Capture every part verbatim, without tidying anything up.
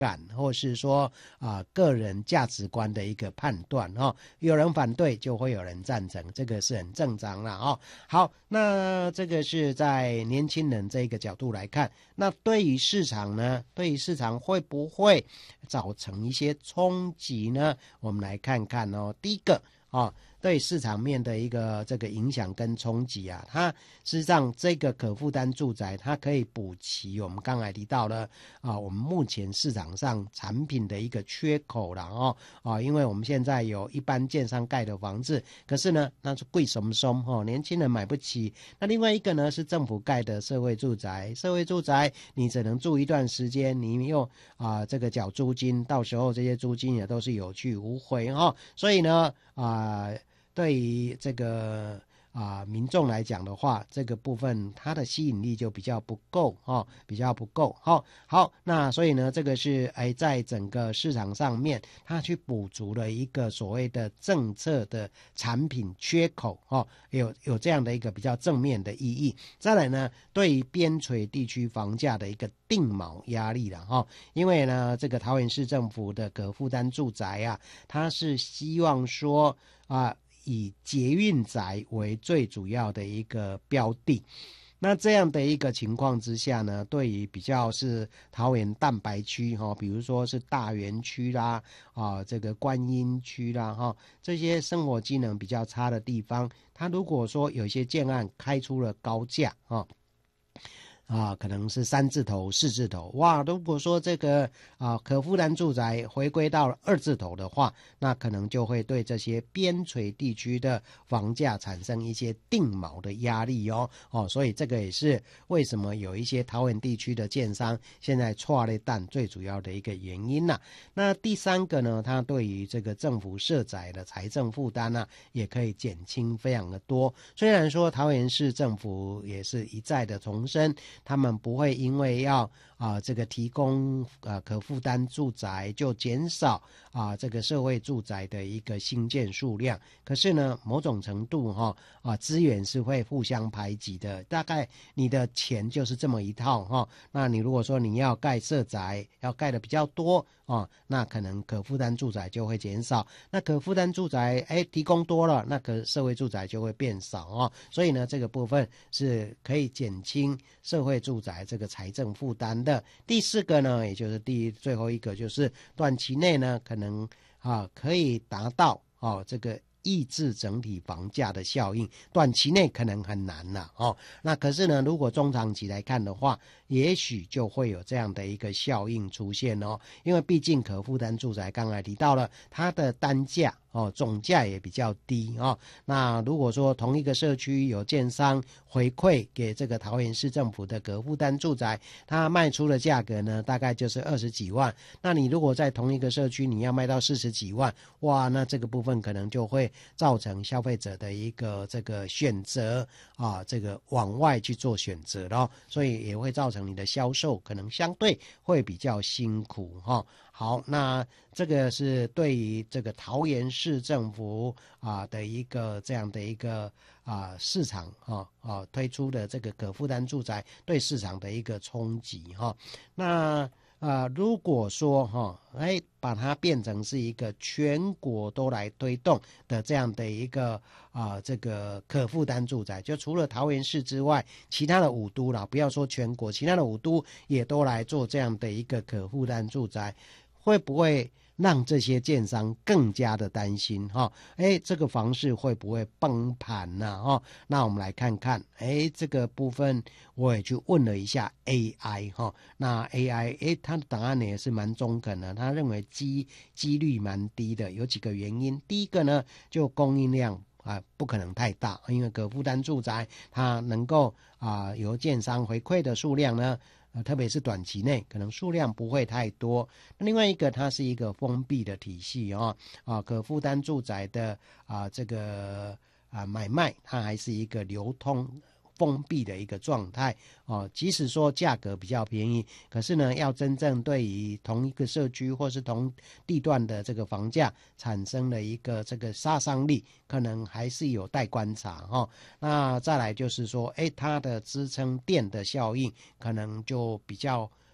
感，或是说啊、呃、个人价值观的一个判断哦，有人反对就会有人赞成，这个是很正常啦哦。好，那这个是在年轻人这个角度来看，那对于市场呢，对于市场会不会造成一些冲击呢？我们来看看哦，第一个哦。对市场面的一个这个影响跟冲击啊，它事实上这个可负担住宅，它可以补齐我们刚才提到了啊，我们目前市场上产品的一个缺口了哦啊，因为我们现在有一般建商盖的房子，可是呢那是贵什么松哦，年轻人买不起。那另外一个呢是政府盖的社会住宅，社会住宅你只能住一段时间，你又啊这个缴租金，到时候这些租金也都是有去无回哈、哦，所以呢啊。对于这个啊、呃、民众来讲的话，这个部分它的吸引力就比较不够哦，比较不够哦。好，那所以呢，这个是哎在整个市场上面，它去补足了一个所谓的政策的产品缺口哦，有有这样的一个比较正面的意义。再来呢，对于边陲地区房价的一个定锚压力了哈、哦，因为呢，这个桃园市政府的可负担住宅啊，它是希望说啊。以捷运宅为最主要的一个标的，那这样的一个情况之下呢，对于比较是桃园蛋白区哈、哦，比如说是大园区啦啊，这个观音区啦哈、哦，这些生活机能比较差的地方，它如果说有些建案开出了高价啊。啊，可能是三字头、四字头，哇！如果说这个啊可负担住宅回归到了二字头的话，那可能就会对这些边陲地区的房价产生一些定锚的压力哦。哦，所以这个也是为什么有一些桃园地区的建商现在错了蛋最主要的一个原因呐、啊。那第三个呢，它对于这个政府社宅的财政负担呢、啊，也可以减轻非常的多。虽然说桃园市政府也是一再的重申。他们不会因为要啊、呃、这个提供啊、呃、可负担住宅就减少啊、呃、这个社会住宅的一个新建数量，可是呢某种程度哈啊资源是会互相排挤的，大概你的钱就是这么一套哈、哦，那你如果说你要盖社宅要盖的比较多哦，那可能可负担住宅就会减少，那可负担住宅哎提供多了，那可社会住宅就会变少哦，所以呢这个部分是可以减轻社会住宅这个财政负担的。第四个呢，也就是第最后一个，就是短期内呢可能啊可以达到哦这个抑制整体房价的效应，短期内可能很难了哦。那可是呢，如果中长期来看的话，也许就会有这样的一个效应出现哦。因为毕竟可负担住宅刚才提到了，它的单价哦总价也比较低哦。那如果说同一个社区有建商回馈给这个桃园市政府的可负担住宅，它卖出的价格呢大概就是二十几万。那你如果在同一个社区你要卖到四十几万，哇，那这个部分可能就会造成消费者的一个这个选择啊，这个往外去做选择咯，所以也会造成你的销售可能相对会比较辛苦哈、哦。好，那这个是对于这个桃园市政府啊的一个这样的一个啊市场啊啊推出的这个可负担住宅对市场的一个冲击哈、哦。那啊、呃，如果说哈，哎，把它变成是一个全国都来推动的这样的一个啊、呃，这个可负担住宅，就除了桃园市之外，其他的五都啦，不要说全国，其他的五都也都来做这样的一个可负担住宅，会不会让这些建商更加的担心哈？哎，这个房市会不会崩盘呢、啊？哈，那我们来看看，哎，这个部分我也去问了一下 A I 哈，那 A I 哎，它的答案呢也是蛮中肯的，他认为机几率蛮低的，有几个原因。第一个呢，就供应量啊、呃、不可能太大，因为可负担住宅它能够啊、呃、由建商回馈的数量呢。呃，特别是短期内可能数量不会太多。另外一个，它是一个封闭的体系哦，啊，可负担住宅的啊这个啊买卖，它还是一个流通封闭的一个状态哦。即使说价格比较便宜，可是呢，要真正对于同一个社区或是同地段的这个房价产生了一个这个杀伤力，可能还是有待观察哈、哦。那再来就是说，哎，它的支撑电的效应可能就比较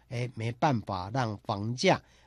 哎没办法让房价